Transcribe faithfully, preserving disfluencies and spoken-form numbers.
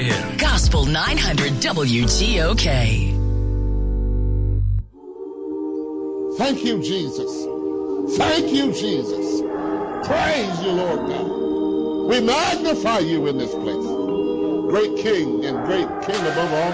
Gospel nine hundred W T O K. Thank you, Jesus. Thank you, Jesus. Praise you, Lord God. We magnify you in this place. Great King and great King above all.